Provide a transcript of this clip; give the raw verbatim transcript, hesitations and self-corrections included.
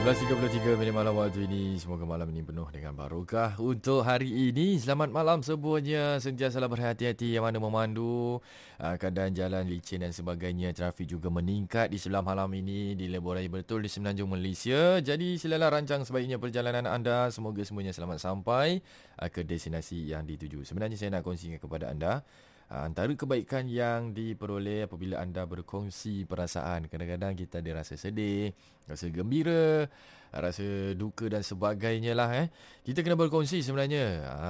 sebelas tiga puluh tiga minit malam waktu ini. Semoga malam ini penuh dengan barokah. Untuk hari ini, selamat malam semuanya. Sentiasalah berhati-hati yang mana memandu. Keadaan jalan licin dan sebagainya. Trafik juga meningkat di sebelah malam ini di Lebuh Raya Bertul di Semenanjung Malaysia. Jadi silalah rancang sebaiknya perjalanan anda. Semoga semuanya selamat sampai ke destinasi yang dituju. Sebenarnya saya nak kongsikan kepada anda antara kebaikan yang diperoleh apabila anda berkongsi perasaan. Kadang-kadang kita ada rasa sedih, rasa gembira, rasa duka dan sebagainya lah. Eh. Kita kena berkongsi sebenarnya.